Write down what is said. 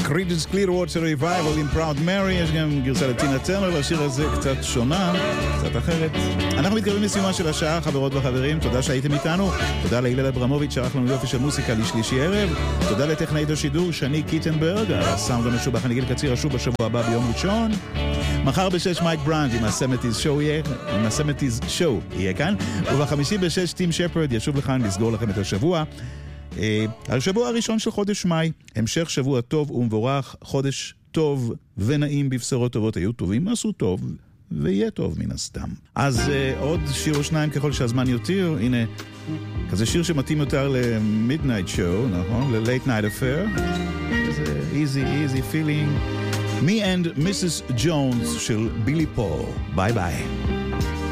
Creedence Clearwater Revival עם Proud Mary, יש גם גרסה לטינה טרנר, לשיר הזה קצת שונה, קצת אחרת. אנחנו מתקרבים לסיומה של השעה, חברות וחברים, תודה שהייתם איתנו, תודה להילל אברמוביץ' שערך לנו יופי של מוסיקה לשלישי ערב, תודה לטכנאית השידור שני קיטנברג, הסאונד המשובח אני גיל קציר, אשוב בשבוע הבא ביום ראשון. מחר ב-6 מייק ברנט עם ה-70's Show יהיה כאן, ובחמישי ב-6 טים שפרד ישוב לכאן לסגור לכם את השבוע. השבוע הראשון של חודש מאי, המשך שבוע טוב ומבורך, חודש טוב ונעים בבשורות טובות, היו טובים, עשו טוב ויהיה טוב מן הסתם. אז עוד שיר או שניים ככל שהזמן יותיר, הנה כזה שיר שמתאים יותר ל-Midnight Show, נכון? ל-Late Night Affair, זה easy feeling. Me and Mrs. Jones של בילי פול. ביי ביי.